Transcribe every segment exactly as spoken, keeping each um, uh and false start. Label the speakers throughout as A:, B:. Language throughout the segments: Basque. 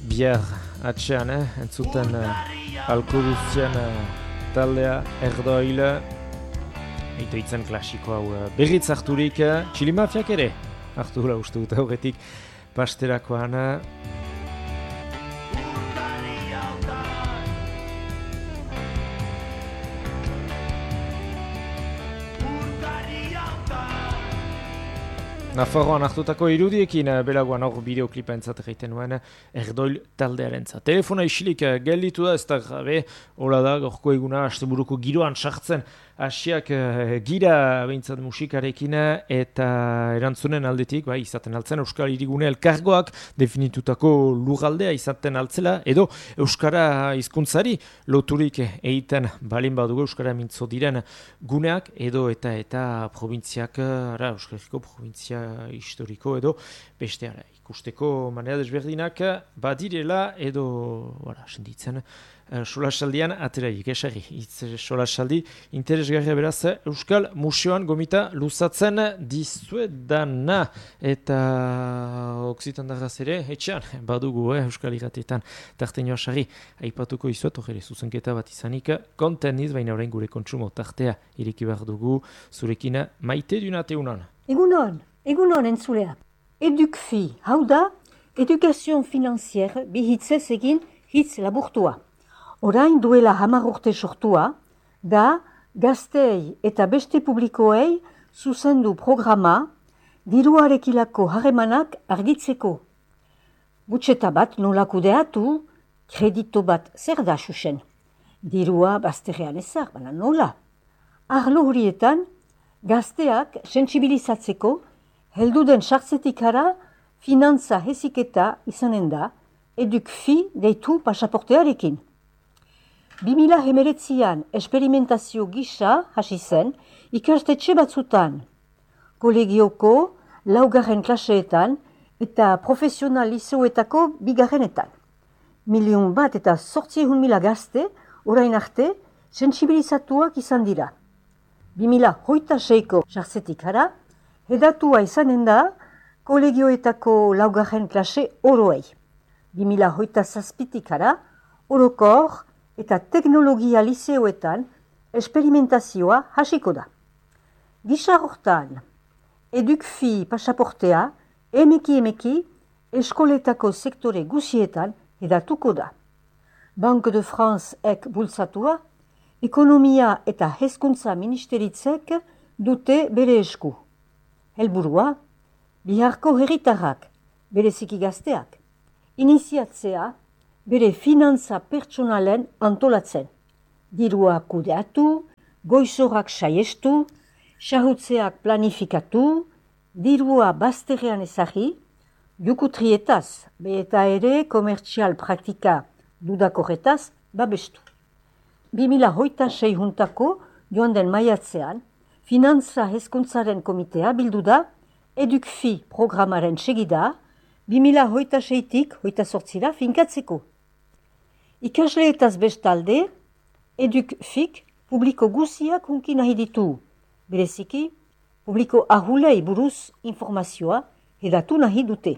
A: bihar atxean, eh? entzuten uh, alkoduzien uh, taldea erdoil, eitoitzen klasiko hau uh, berriz harturik, uh, txilimafiak ere, hartu la uste dut aurretik pasterakoan. Uh, Nafarroan hartutako irudiekin belagoan hor bideoklipa entzat egiten nuen erdoil taldearen zat. Telefona isilik gelditu da, ez da gabe, hola da, gorko eguna, asteburuko giroan sartzen, asiak gira behintzat musikarekin eta erantzunen aldetik, bai, izaten altzen Euskal Hirigune elkargoak definitutako lurraldea izaten altzela, edo Euskara hizkuntzari loturik egiten balin badugu Euskara mintzo diren guneak, edo eta eta provintziak, ara, Euskal Herriko provintzia historiko edo beste ara, ikusteko manera desberdinak badirela edo, voilà, senditzen, uh, solasaldian ateraik, esari, itz solasaldi interesgarria beraz Euskal Museoan gomita luzatzen dizuedana eta oksitan darraz ere, etxean, badugu, eh, Euskal Irratietan tartenioa sari, aipatuko izuet, hori zuzenketa bat izanik, konteniz, baina orain gure kontsumo tartea ireki behar dugu, zurekin maite dunate unan.
B: Egunon, egunon entzulea. Edukfi, hau da, edukazion finanzier bihitzez egin hitz laburtua. Orain duela hamar urte sortua, da gazteei eta beste publikoei zuzendu programa diruarekilako harremanak argitzeko. Butxeta bat nola kudeatu, kredito bat zer da xuxen. Dirua bazterrean ezar, baina nola. Arlo horietan, gazteak sentsibilizatzeko heldu den sartzetik ara finantza heziketa izanen da edukfi deitu pasaportearekin. bi mila hemeretzian esperimentazio gisa hasi zen ikastetxe batzutan, kolegioko laugarren klaseetan eta profesional liseoetako bigarrenetan. Milion bat eta zortziehun mila gazte orain arte sentsibilizatuak izan dira. bi mila hogeita seiko sartzetik ara, hedatua izanen da kolegioetako laugarren klase oroei. bi mila hogeita zazpitik ara, orokor eta teknologia liseoetan esperimentazioa hasiko da. Gisa hortan, edukfi pasaportea emeki emeki eskoletako sektore guzietan hedatuko da. Banque de France ek bultzatua, ekonomia eta hezkuntza ministeritzek dute bere esku. Helburua, biharko herritarrak, bereziki gazteak, iniziatzea bere finantza pertsonalen antolatzen. Dirua kudeatu, goizorak saiestu, xahutzeak planifikatu, dirua bazterrean ezagi, jukutrietaz, be eta ere komertzial praktika dudakorretaz babestu. bi mila hogeita sei juntako joan den maiatzean, finantza hezkuntzaren komitea bildu da edukfi programaren segida bi mila hogeita seitik hogeita zortzira finkatzeko. Ikasleetaz bestalde, edukfik publiko guziak hunki nahi ditu, bereziki publiko ahulei buruz informazioa hedatu nahi dute.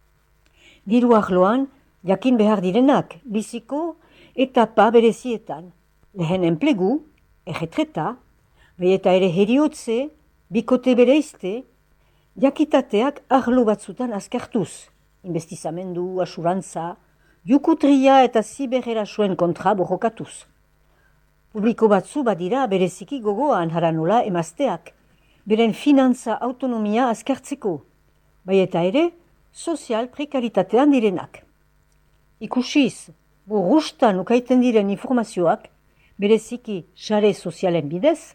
B: Diru arloan, jakin behar direnak, biziko etapa berezietan, lehen enplegu, erretreta, eta ere heriotze, bikote bereizte, jakitateak arlo batzutan azkartuz, investizamendu, asurantza, jukutria eta zibererasuen kontra borrokatuz. Publiko batzu badira bereziki gogoan haranola emazteak, beren finantza autonomia azkartzeko, bai eta ere sozial prekaritatean direnak. Ikusiz, borrustan ukaiten diren informazioak, bereziki sare sozialen bidez,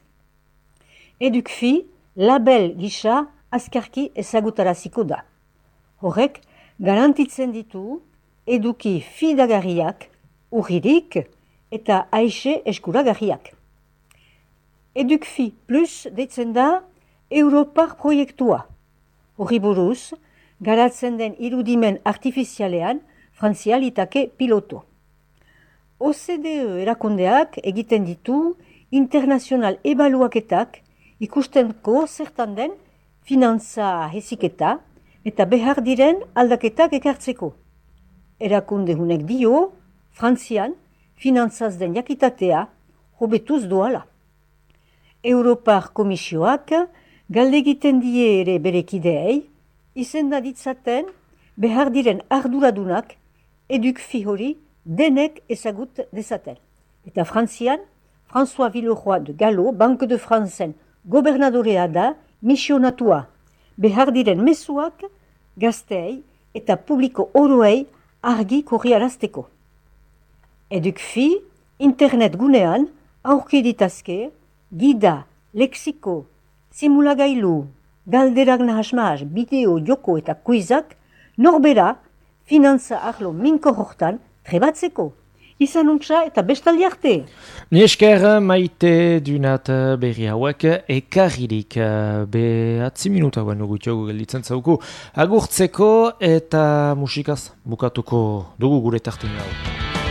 B: edukfi label gisa azkarki ezagutaraziko da. Horrek, garantitzen ditu eduki fidagarriak, urririk eta aixe eskuragarriak. Edukfi plus deitzen da Europar proiektua. Horri buruz, garatzen den irudimen artifizialean frantzialitake piloto. O C D E erakundeak egiten ditu internazional ebaluaketak ikustenko zertan den finantza heziketa eta behar diren aldaketak ekartzeko. erakunde hunek dio, Frantzian, finantzaz den jakitatea, hobetuz doala. Europar Komisioak galdegiten die ere berekideei, izenda ditzaten behar diren arduradunak edukfi hori denek ezagut dezaten. Eta Frantzian, François Villeroy de Gallo, Banque de Francen gobernadorea da misionatua. Behar diren mezuak gazteei eta publiko oroei argi korriarazteko. Edukfi, internet gunean, aurki ditazke, gida, lexiko, simulagailu, galderak nahasmahas, bideo, joko eta kuizak, norbera, finantza arlo minko hortan, trebatzeko. Izan untsa eta bestaldi arte.
A: Ni esker maite dunat berri hauek ekarririk behatzi minuta guen dugu txogu gelditzen zauku. Agurtzeko eta musikaz bukatuko dugu gure tartin hau.